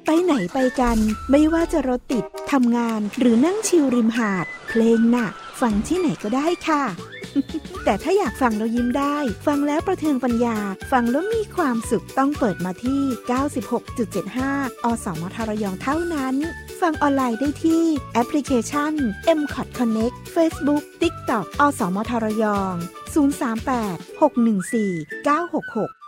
ไปไหนไปกันไม่ว่าจะรถติดทำงานหรือนั่งชิลริมหาดเพลงน่ะฟังที่ไหนก็ได้ค่ะ แต่ถ้าอยากฟังแล้วยิ้มได้ฟังแล้วประเทืองปัญญาฟังแล้วมีความสุขต้องเปิดมาที่ 96.75 อสมทระยองเท่านั้นฟังออนไลน์ได้ที่แอปพลิเคชัน MCOT Connect Facebook TikTok อสมทระยอง 038 614 966